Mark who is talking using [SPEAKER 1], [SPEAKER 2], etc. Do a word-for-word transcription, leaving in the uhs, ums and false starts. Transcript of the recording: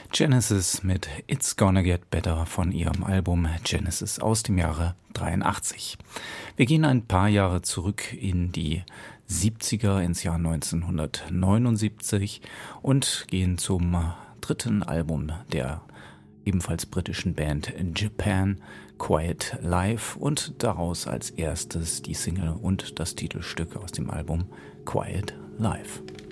[SPEAKER 1] Genesis mit It's Gonna Get Better von ihrem Album Genesis aus dem Jahre dreiundachtzig. Wir gehen ein paar Jahre zurück in die siebziger, ins Jahr neunzehnhundertneunundsiebzig und gehen zum dritten Album der ebenfalls britischen Band Japan, Quiet Life, und daraus als erstes die Single und das Titelstück aus dem Album Quiet Life.